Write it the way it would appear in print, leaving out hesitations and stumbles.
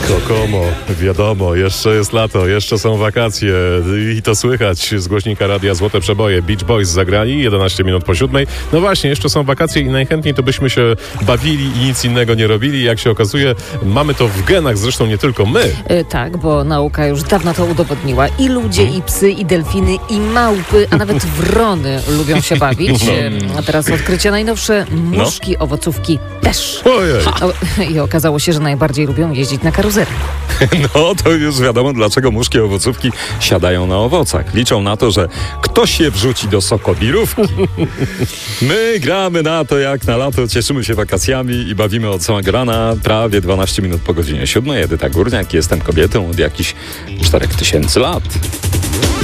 Kokomo, wiadomo, jeszcze jest lato, jeszcze są wakacje i to słychać z głośnika radia Złote Przeboje. Beach Boys zagrali 11 minut po 7. No właśnie, jeszcze są wakacje i najchętniej to byśmy się bawili i nic innego nie robili. Jak się okazuje, mamy to w genach, zresztą nie tylko my. Tak, bo nauka już dawno to udowodniła. I ludzie, i psy, i delfiny, i małpy, a nawet wrony lubią się bawić. A teraz odkrycie najnowsze, muszki, owocówki też. Ojej. I okazało się, że najbardziej lubią jeździć na karuzeli. No to już wiadomo, dlaczego muszki owocówki siadają na owocach. Liczą na to, że ktoś się wrzuci do sokobirówki. My gramy na to jak na lato, cieszymy się wakacjami i bawimy od samego rana, prawie 12 minut po godzinie 7. Edyta Górniak, jestem kobietą od jakichś 4000 lat.